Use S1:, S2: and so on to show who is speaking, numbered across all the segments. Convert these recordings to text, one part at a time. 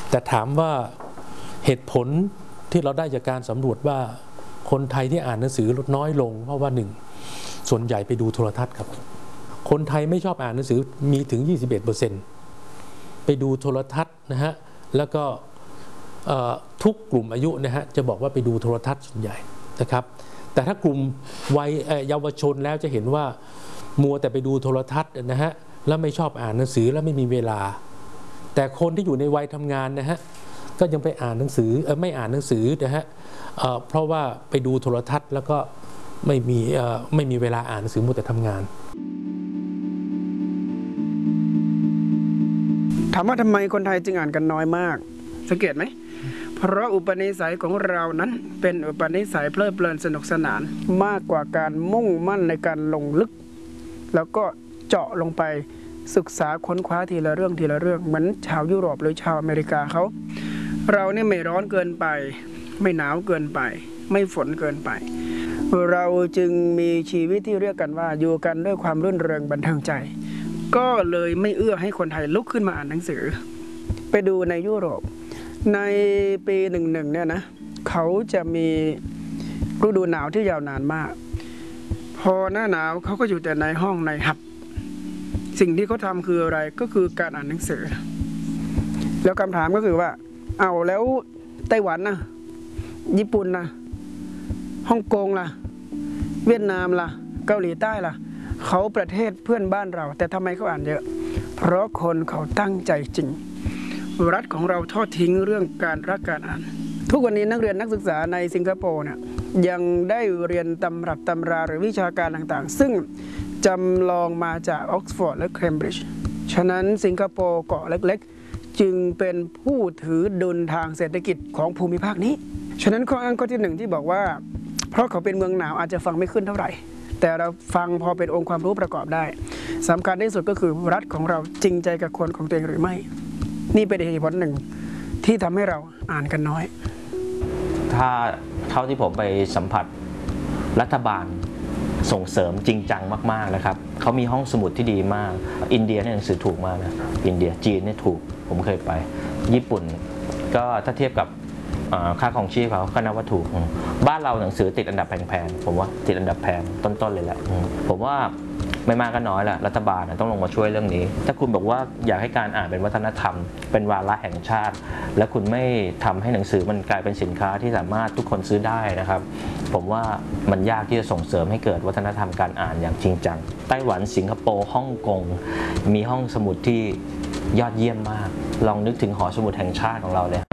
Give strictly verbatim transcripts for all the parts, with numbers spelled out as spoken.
S1: แต่ถามว่าเหตุผลที่เราได้จากการสำรวจว่าคนไทยที่อ่านหนังสือลดน้อยลงเพราะว่าหนึ่งส่วนใหญ่ไปดูโทรทัศน์ครับคนไทยไม่ชอบอ่านหนังสือมีถึง ยี่สิบเอ็ดเปอร์เซ็นต์ ไปดูโทรทัศน์นะฮะแล้วก็ทุกกลุ่มอายุนะฮะจะบอกว่าไปดูโทรทัศน์ส่วนใหญ่นะครับแต่ถ้ากลุ่มวัยเยาวชนแล้วจะเห็นว่ามัวแต่ไปดูโทรทัศน์นะฮะแล้วไม่ชอบอ่านหนังสือแล้วไม่มีเวลาแต่คนที่อยู่ในวัยทำงานนะฮะก็ยังไปอ่านหนังสือเออไม่อ่านหนังสือนะฮะ เ, เพราะว่าไปดูโทรทัศน์แล้วก็ไม่มีไม่มีเวลาอ่านหนังสือมัวแต่ทำงาน
S2: ถามว่าทำไมคนไทยจึงอ่านกันน้อยมากสังเกตไหมเพราะอุปนิสัยของเรานั้นเป็นอุปนิสัยเพลิดเพลินสนุกสนานมากกว่าการมุ่งมั่นในการลงลึกแล้วก็เจาะลงไปศึกษาค้นคว้าทีละเรื่องทีละเรื่องเหมือนชาวยุโรปหรือชาวอเมริกาเขาเราเนี่ยไม่ร้อนเกินไปไม่หนาวเกินไปไม่ฝนเกินไปเราจึงมีชีวิตที่เรียกกันว่าอยู่กันด้วยความรื่นเริงบันเทิงใจก็เลยไม่เอื้อให้คนไทยลุกขึ้นมาอ่านหนังสือไปดูในยุโรปในปีหนึ่งหนึ่งเนี่ยนะเขาจะมีฤดูหนาวที่ยาวนานมากพอหน้าหนาวเขาก็อยู่แต่ในห้องในหับสิ่งที่เขาทำคืออะไรก็คือการอ่านหนังสือแล้วคำถามก็คือว่าเอาแล้วไต้หวันนะญี่ปุ่นนะฮ่องกงล่ะเวียดนามล่ะเกาหลีใต้ล่ะเขาประเทศเพื่อนบ้านเราแต่ทำไมเขาอ่านเยอะเพราะคนเขาตั้งใจจริงรัฐของเราทอดทิ้งเรื่องการรักการอ่านทุกวันนี้นักเรียนนักศึกษาในสิงคโปร์เนี่ยยังได้เรียนตำรับตำราหรือวิชาการต่างๆซึ่งจำลองมาจากออกซฟอร์ดและเคมบริดจ์ฉะนั้นสิงคโปร์เกาะเล็กๆจึงเป็นผู้ถือดุลทางเศรษฐกิจของภูมิภาคนี้ฉะนั้นข้ออ้างข้อที่หนึ่งที่บอกว่าเพราะเขาเป็นเมืองหนาวอาจจะฟังไม่ขึ้นเท่าไหร่แต่เราฟังพอเป็นองค์ความรู้ประกอบได้สำคัญที่สุดก็คือรัฐของเราจริงใจกับคนของตัวเองหรือไม่นี่เป็นเหตุผลหนึ่งที่ทำให้เราอ่านกันน้อย
S3: ถ้าเท่าที่ผมไปสัมผัสรัฐบาลส่งเสริมจริงจังมากๆนะครับเขามีห้องสมุดที่ดีมากอินเดียเนี่ยหนังสือถูกมากนะอินเดียจีนเนี่ยถูกผมเคยไปญี่ปุ่นก็ถ้าเทียบกับค่าครองชีพเขาก็นับว่าถูกบ้านเราหนังสือติดอันดับแพงๆผมว่าติดอันดับแพงต้นๆเลยแหละผมว่าไม่มากก็น้อยแหละรัฐบาลต้องลงมาช่วยเรื่องนี้ถ้าคุณบอกว่าอยากให้การอ่านเป็นวัฒนธรรมเป็นวาระแห่งชาติและคุณไม่ทำให้หนังสือมันกลายเป็นสินค้าที่สามารถทุกคนซื้อได้นะครับผมว่ามันยากที่จะส่งเสริมให้เกิดวัฒนธรรมการอ่านอย่างจริงจังไต้หวันสิงคโปร์ฮ่องกงมีห้องสมุดที่ยอดเยี่ยมมากลองนึกถึงหอสมุดแห่งชาติของเราเลย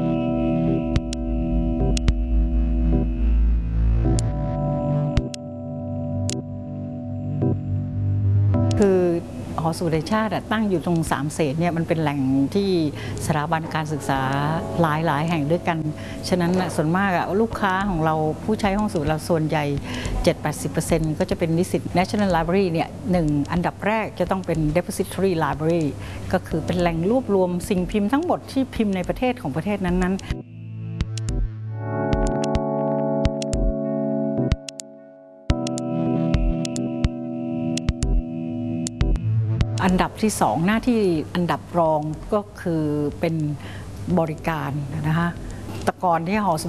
S4: คือหอสมุดแห่งชาติตั้งอยู่ตรงสามเสนเนี่ยมันเป็นแหล่งที่สถาบันการศึกษาหลายหลายแห่งด้วยกันฉะนั้นส่วนมากลูกค้าของเราผู้ใช้ห้องสมุดเราส่วนใหญ่ เจ็ดถึงแปดสิบเปอร์เซ็นต์ ก็จะเป็นนิสิต National Library เนี่ยหนึ่งอันดับแรกจะต้องเป็น Depository Library ก็คือเป็นแหล่งรวบรวมสิ่งพิมพ์ทั้งหมดที่พิมพ์ในประเทศของประเทศนั้นๆอันดับที่สองหน้าที่อันดับรองก็คือเป็นบริการนะคะแต่ก่อนที่หอสมุด